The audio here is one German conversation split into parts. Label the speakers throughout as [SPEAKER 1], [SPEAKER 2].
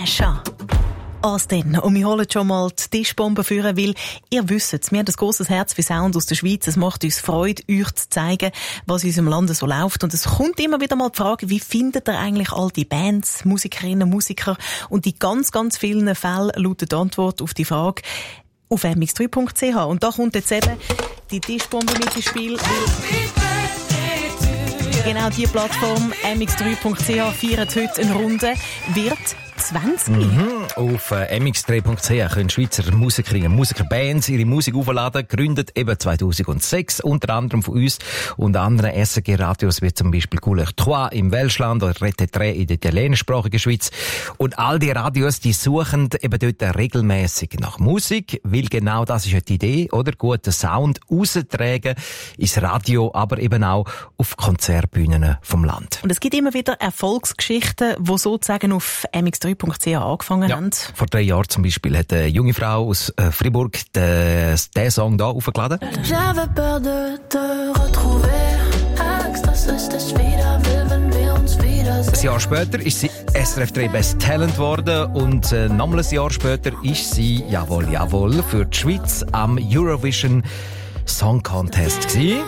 [SPEAKER 1] Kesha. Austin. Und wir holen schon mal die Tischbombe führen, weil ihr wisst, wir haben ein grosses Herz für Sound aus der Schweiz. Es macht uns Freude, euch zu zeigen, was in unserem Land so läuft. Und es kommt immer wieder mal die Frage, wie findet ihr eigentlich all die Bands, Musikerinnen, Musiker? Und in ganz, ganz vielen Fällen lautet die Antwort auf die Frage auf mx3.ch. Und da kommt jetzt eben die Tischbombe mit ins Spiel. Genau diese Plattform mx3.ch feiert heute eine Runde, wird 20.
[SPEAKER 2] Auf mx3.ch können Schweizer Musikerinnen und Musiker Bands ihre Musik aufladen, gegründet eben 2006, unter anderem von uns und anderen SRG-Radios wie zum Beispiel Couleur 3 im Welschland oder Rete 3 in der italienischsprachigen Schweiz. Und all die Radios, die suchen eben dort regelmäßig nach Musik, weil genau das ist ja die Idee, oder? Guten Sound raustragen ins Radio, aber eben auch auf Konzertbühnen vom Land.
[SPEAKER 1] Und es gibt immer wieder Erfolgsgeschichten, die sozusagen auf mx3.ch angefangen haben.
[SPEAKER 2] Vor 3 Jahren zum Beispiel hat eine junge Frau aus Fribourg den Song da aufgeladen.
[SPEAKER 3] J'avais peur de te retrouver. Angst, dass es dich wieder will, wenn wir uns wiedersehen.
[SPEAKER 2] Ein Jahr später ist sie SRF 3 Best Talent geworden und nochmal ein Jahr später ist sie, jawohl, für die Schweiz am Eurovision Song Contest gewesen.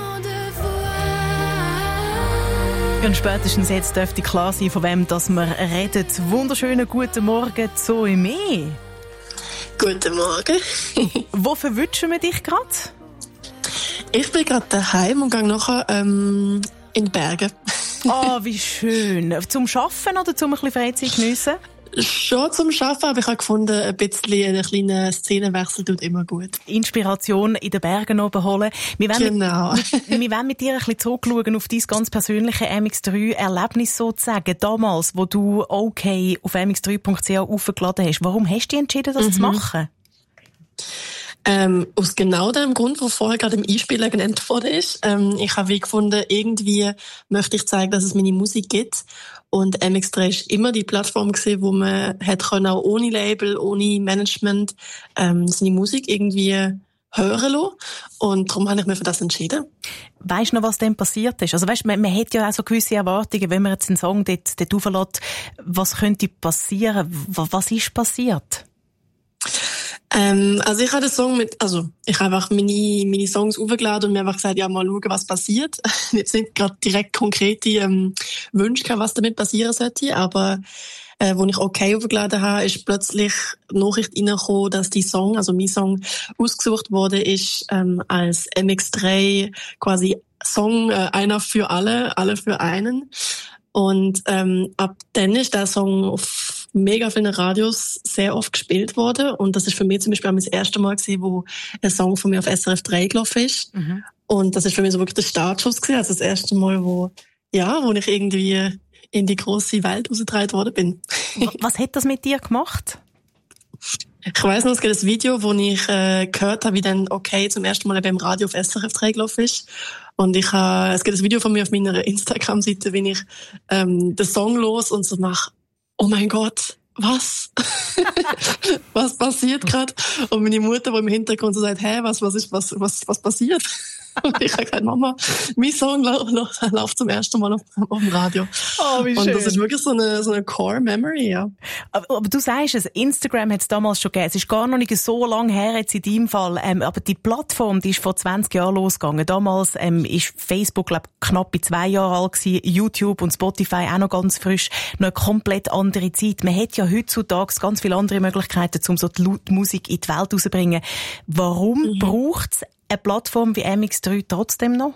[SPEAKER 1] Und spätestens jetzt dürfte klar sein, von wem das wir reden. Wunderschönen guten Morgen, Zoe Mee.
[SPEAKER 4] Guten Morgen.
[SPEAKER 1] Wo verwünschen wir dich gerade?
[SPEAKER 4] Ich bin gerade daheim und gehe nachher in die Berge.
[SPEAKER 1] Oh, wie schön. Zum Arbeiten oder zum ein bisschen Freizeit geniessen?
[SPEAKER 4] Schon zum Arbeiten, aber ich habe gefunden, ein bisschen einen kleinen Szenenwechsel tut immer gut.
[SPEAKER 1] Inspiration in den Bergen oben holen. Wir wollen mit dir ein bisschen zurückschauen auf dein ganz persönliche MX3-Erlebnis sozusagen. Damals, wo du okay auf mx3.ch aufgeladen hast. Warum hast du dich entschieden, das zu machen?
[SPEAKER 4] Aus genau dem Grund, der vorher gerade im Einspieler genannt worden ist. Ich habe wie gefunden, irgendwie möchte ich zeigen, dass es meine Musik gibt. Und MX3 ist immer die Plattform gewesen, wo man hat können, auch ohne Label, ohne Management, seine Musik irgendwie hören lassen. Und darum habe ich mich für das entschieden.
[SPEAKER 1] Weisst du noch, was denn passiert ist? Also weisst, man hat ja auch so gewisse Erwartungen, wenn man jetzt einen Song dort auflässt, was könnte passieren? Was ist passiert?
[SPEAKER 4] Also ich habe den Song ich habe einfach meine Songs aufgeladen und mir einfach gesagt, ja, mal schauen, was passiert. Jetzt sind gerade direkt konkrete Wünsche gehabt, was damit passieren sollte, aber wo ich okay aufgeladen habe, ist plötzlich die Nachricht reingekommen, dass mein Song ausgesucht wurde, ist als MX3 quasi Song einer für alle für einen. Und ab dann ist der Song auf mega vielen Radios sehr oft gespielt worden. Und das ist für mich zum Beispiel auch das erste Mal gewesen, wo ein Song von mir auf SRF 3 gelaufen ist. Mhm. Und das ist für mich so wirklich der Startschuss gewesen. Also das erste Mal, wo ich irgendwie in die grosse Welt rausgetragen worden bin.
[SPEAKER 1] Was hat das mit dir gemacht?
[SPEAKER 4] Ich weiss noch, es gibt ein Video, wo ich gehört habe, wie dann okay zum ersten Mal beim Radio auf SRF 3 gelaufen ist. Und es gibt ein Video von mir auf meiner Instagram-Seite, wie ich den Song los und so mache, oh mein Gott, was? Was passiert gerade? Und meine Mutter, die im Hintergrund so sagt, was passiert? Und ich habe gesagt, Mama, mein Song läuft zum ersten Mal auf dem Radio.
[SPEAKER 1] Oh, wie schön.
[SPEAKER 4] Und das ist wirklich so eine Core-Memory, ja.
[SPEAKER 1] Aber du sagst es, Instagram hat es damals schon gegeben. Es ist gar noch nicht so lange her jetzt in deinem Fall. Aber die Plattform, die ist vor 20 Jahren losgegangen. Damals ist Facebook, glaube ich, knapp 2 Jahre alt gewesen. YouTube und Spotify auch noch ganz frisch. Noch eine komplett andere Zeit. Man hat ja heutzutage ganz viele andere Möglichkeiten, um so die Musik in die Welt rauszubringen. Warum braucht es eine Plattform wie MX3 trotzdem noch?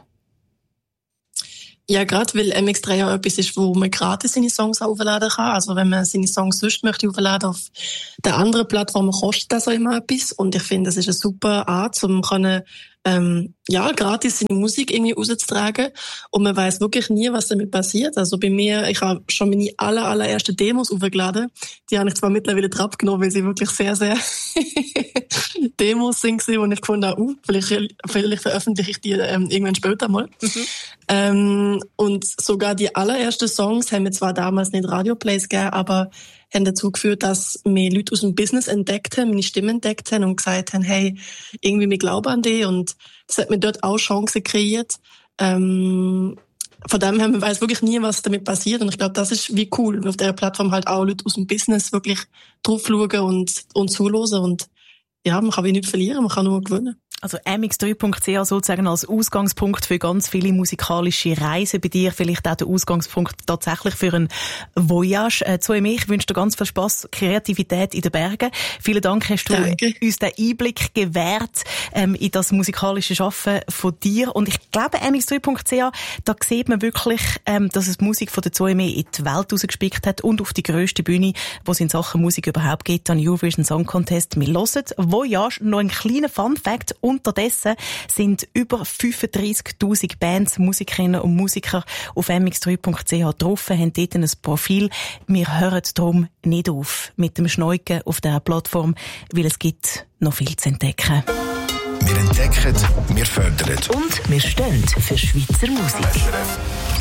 [SPEAKER 4] Ja, gerade weil MX3 ja etwas ist, wo man gratis seine Songs aufladen kann. Also wenn man seine Songs sonst möchte aufladen auf der anderen Plattform, kostet das auch immer etwas. Und ich finde, das ist eine super Art, um gratis seine Musik irgendwie rauszutragen. Und man weiss wirklich nie, was damit passiert. Also bei mir, ich habe schon meine allerersten Demos aufgeladen. Die habe ich zwar mittlerweile abgenommen, weil sie wirklich sehr, sehr Demos sind, wo ich gefunden habe, vielleicht veröffentliche ich die irgendwann später mal. Und sogar die allerersten Songs haben mir zwar damals nicht Radioplays gegeben, aber haben dazu geführt, dass mir Leute aus dem Business entdeckt haben, meine Stimme entdeckt haben und gesagt haben, hey, irgendwie wir glauben an dich. Und das hat mir dort auch Chancen kreiert, von dem her, man weiss wirklich nie, was damit passiert. Und ich glaube, das ist wie cool, weil auf dieser Plattform halt auch Leute aus dem Business wirklich drauf schauen und zuhören. Und ja, man kann wie nicht verlieren, man kann nur gewinnen.
[SPEAKER 1] Also mx3.ch sozusagen als Ausgangspunkt für ganz viele musikalische Reisen bei dir, vielleicht auch der Ausgangspunkt tatsächlich für ein Voyage. Zoe, ich wünsche dir ganz viel Spass, Kreativität in den Bergen. Vielen Dank, hast du uns den Einblick gewährt in das musikalische Schaffen von dir. Und ich glaube, mx3.ch, da sieht man wirklich, dass es die Musik von der Zoe in die Welt rausgespickt hat und auf die grösste Bühne, die es in Sachen Musik überhaupt gibt, an Eurovision Song Contest. Wir hören Voyage, noch ein kleiner Fun-Fact. Unterdessen sind über 35.000 Bands, Musikerinnen und Musiker auf mx3.ch drauf, haben dort ein Profil. Wir hören darum nicht auf mit dem Schneuken auf dieser Plattform, weil es gibt noch viel zu entdecken.
[SPEAKER 5] Wir entdecken, wir fördern.
[SPEAKER 6] Und wir stehen für Schweizer Musik.